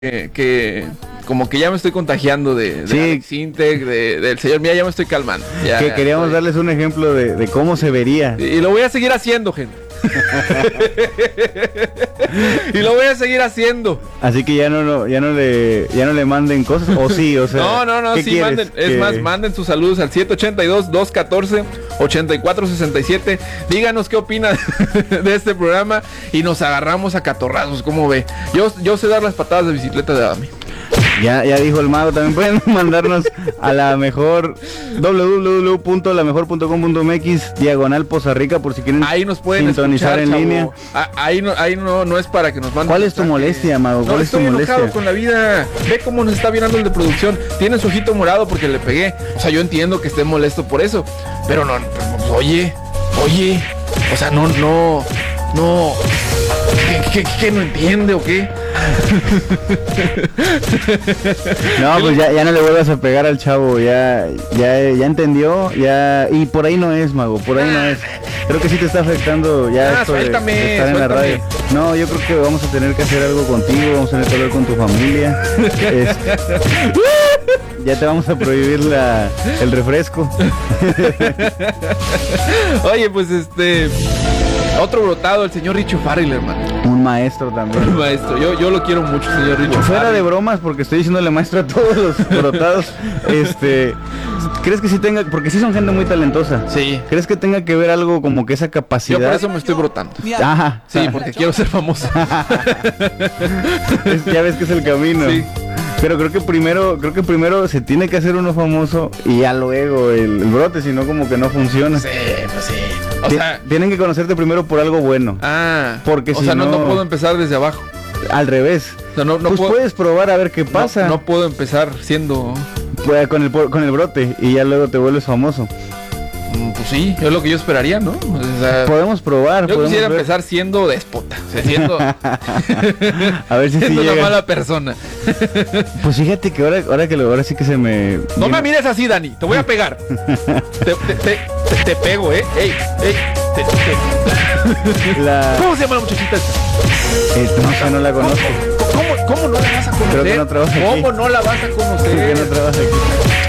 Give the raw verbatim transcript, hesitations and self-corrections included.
que, que como que ya me estoy contagiando de, de sí. Alex Intec, de, del señor. Mira, ya me estoy calmando. Ya, que queríamos estoy... darles un ejemplo de, de cómo se vería. Y, y lo voy a seguir haciendo, gente. Y lo voy a seguir haciendo. Así que ya no, no ya no le ya no le manden cosas, o sí, o sea. No, no, no, sí quieres? manden. Es que... más, manden sus saludos al siete ocho dos, dos uno cuatro, ocho cuatro seis siete. Díganos qué opinan de este programa y nos agarramos a catorrazos, ¿cómo ve? Yo, yo sé dar las patadas de bicicleta de Adami. Ya, ya dijo el mago, también pueden mandarnos a la mejor doble u doble u doble u punto la mejor punto com punto m x diagonal Poza Rica por si quieren ahí nos pueden sintonizar escuchar, en línea. Ah, ahí no, ahí no, no es para que nos manden. ¿Cuál es tu molestia, mago? ¿Cuál no, es tu estoy molestia? enojado con la vida. Ve cómo nos está viendo el de producción. Tiene su ojito morado porque le pegué. O sea, yo entiendo que esté molesto por eso. Pero no, pues, oye, oye. O sea, no, no, no. ¿Qué, qué, qué no entiende o qué? No, pues ya, ya no le vuelvas a pegar al chavo, ya, ya, ya entendió, ya, y por ahí no es, mago, por ahí no es. Creo que sí te está afectando ya ah, esto de, suéltame, de estar en la radio. No, yo creo que vamos a tener que hacer algo contigo, vamos a tener que hablar con tu familia. Este, ya te vamos a prohibir la, el refresco. Oye, pues este... Otro brotado, el señor Richo Farrell, hermano. Un maestro también. Un maestro, yo, yo lo quiero mucho, señor Richo Fuera Farrell. de bromas, porque estoy diciéndole maestro a todos los brotados. Este, ¿crees que sí tenga, porque sí son gente muy talentosa? Sí. ¿Crees que tenga que ver algo como que esa capacidad? Yo por eso me estoy brotando. Ajá. Sí, porque quiero ser famoso. Es, ya ves que es el camino. Sí. Pero creo que primero, creo que primero se tiene que hacer uno famoso y ya luego el, el brote, si no como que no funciona. Sí, pues sí. O T sea, tienen que conocerte primero por algo bueno. Ah, porque o si sea, no, no, no puedo empezar desde abajo. Al revés. O sea, no, no pues puedo, puedes probar a ver qué pasa. No, no puedo empezar siendo... Pues, con el con el brote y ya luego te vuelves famoso. Pues sí, es lo que yo esperaría, ¿no? O sea, podemos probar. Yo podemos quisiera ver. empezar siendo déspota, o sea, siendo, a ver si siendo sí una llega. mala persona. Pues fíjate que ahora, ahora que lo, ahora sí que se me. No me mires así, Dani, te voy a pegar. te, te, te, te, te pego, eh. Ey, ey, te, te. La... ¿Cómo se llama la muchachita esta? Eh, no sé, no la conozco. ¿Cómo, cómo, cómo no la vas a conocer? Creo que no trabaja ¿Cómo aquí. no la vas a conocer? Creo que no trabaja aquí.